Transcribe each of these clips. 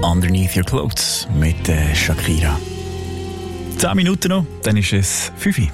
Underneath Your Clothes mit Shakira. 10 Minuten noch, dann ist es 5 Uhr.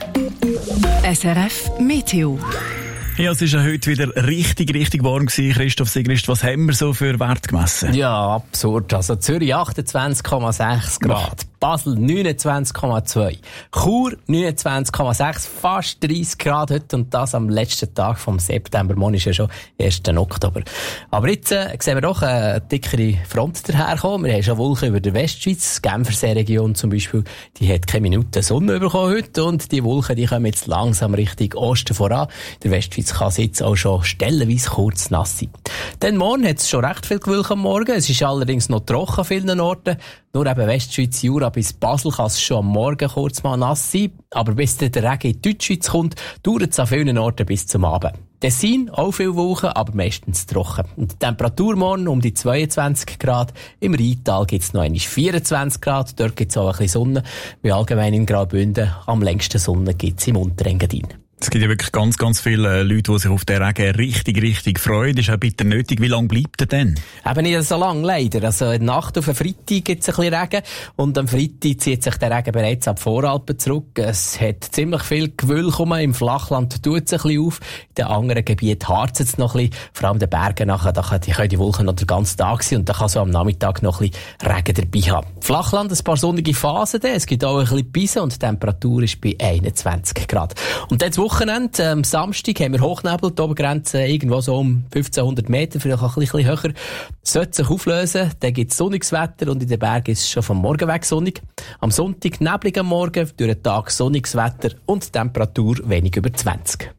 SRF Meteo. Ja, es war ja heute wieder richtig warm gewesen. Christoph Sigrist, was haben wir so für Wert gemessen? Ja, absurd. Also Zürich 28,6 Grad. Basel 29,2. Chur 29,6. Fast 30 Grad heute und das am letzten Tag vom September. Morgen ist ja schon 1. Oktober. Aber jetzt sehen wir doch eine dickere Front daherkommen. Wir haben schon Wolken über der Westschweiz. Die Genfersee-Region zum Beispiel, die hat keine Minute Sonne bekommen heute und die Wolken, die kommen jetzt langsam Richtung Osten voran. Der Westschweiz kann es jetzt auch schon stellenweise kurz nass sein. Dann morgen hat es schon recht viel Gewölk am Morgen. Es ist allerdings noch trocken an vielen Orten. Nur eben Westschweiz, Jura bis Basel kann es schon am Morgen kurz mal nass sein. Aber bis der Regen in die Deutschschweiz kommt, dauert es an vielen Orten bis zum Abend. Tessin, auch viel Wolken, aber meistens trocken. Und die Temperatur morgen um die 22 Grad. Im Rheintal gibt es noch einmal 24 Grad. Dort gibt es auch ein bisschen Sonne. Wie allgemein in Graubünden am längsten Sonne gibt es im Unterengadin. Es gibt ja wirklich ganz viele Leute, die sich auf den Regen richtig freuen. Das ist auch bitter nötig. Wie lange bleibt er denn? Eben nicht so lange, leider. Also, in der Nacht auf den Freitag gibt es ein bisschen Regen. Und am Freitag zieht sich der Regen bereits ab Voralpen zurück. Es hat ziemlich viel Gewölk. Im Flachland tut es ein bisschen auf. In den anderen Gebieten harzt es noch ein bisschen. Vor allem in den Bergen nachher, da können die Wolken noch den ganzen Tag sein. Und da kann so am Nachmittag noch ein bisschen Regen dabei haben. Flachland ein paar sonnige Phasen. Es gibt auch ein bisschen Bisen und die Temperatur ist bei 21 Grad. Und jetzt Wochenende, am Samstag haben wir Hochnebel, die Obergrenze irgendwo so um 1500 Meter, vielleicht auch ein bisschen höher. Sollte sich auflösen, dann gibt es sonniges Wetter und in den Bergen ist es schon vom Morgen weg sonnig. Am Sonntag neblig am Morgen, durch den Tag sonniges Wetter und Temperatur wenig über 20.